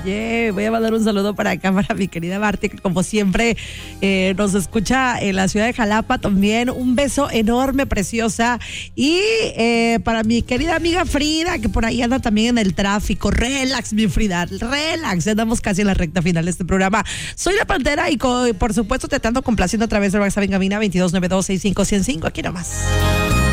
Oye, voy a mandar un saludo para acá, para mi querida Marti, que como siempre nos escucha en la ciudad de Jalapa también. Un beso enorme, preciosa. Y para mi querida amiga Frida, que por ahí anda también en el tráfico. Relax, mi Frida, relax. Ya andamos casi en la recta final de este programa. Soy La Pantera y por supuesto te ando complaciendo a través de WhatsApp en cabina 2292651005. Aquí nomás.